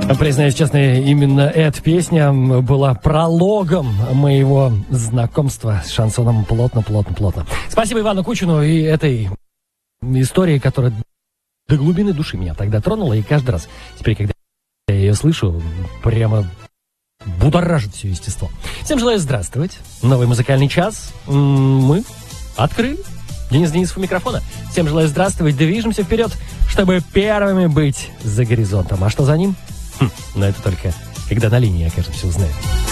Признаюсь честно, именно эта песня была прологом моего знакомства с шансоном плотно. Спасибо Ивану Кучину и этой истории, которая до глубины души меня тогда тронула. И каждый раз, теперь, когда я ее слышу, прямо будоражит все естество. Всем желаю здравствовать. Новый музыкальный час мы открыли. Денис Денисов у микрофона. Всем желаю здравствовать. Движемся вперед, чтобы первыми быть за горизонтом. А что за ним? Но это только когда на линии окажемся, узнаем.